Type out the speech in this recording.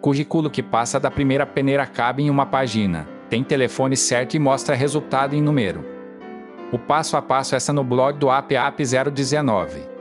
currículo que passa da primeira peneira cabe em uma página, tem telefone certo e mostra resultado em número. O passo a passo está no blog do App 019.